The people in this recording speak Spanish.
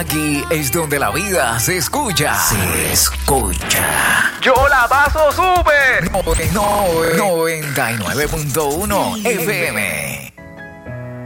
Aquí es donde la vida se escucha. Se escucha. ¡Yo la paso súper! 99.1 FM.